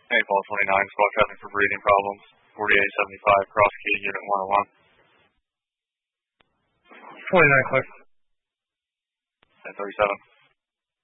Hey, Paul 29, squad traffic for breathing problems. 4875, cross key, unit 101. 29, clear. 1037.